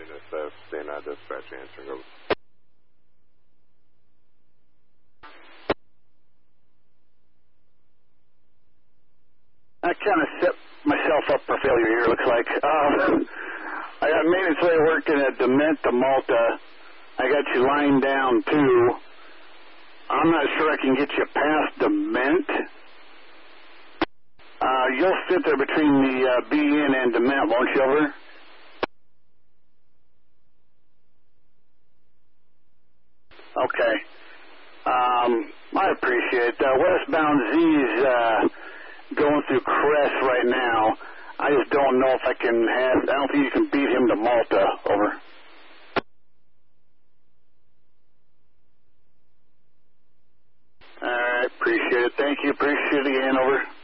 Unit SF, St. Dispatch answering over. I kind of set myself up for failure here, looks like. I got maintenance way working at Dement to Malta. I got you lying down, too. I'm not sure I can get you past Dement. You'll sit there between the BN and Dement, won't you, over? Okay. I appreciate it. Westbound Z's going through Crest right now. I just don't know if I don't think you can beat him to Malta, over. All right, appreciate it. Thank you. Appreciate it again, over.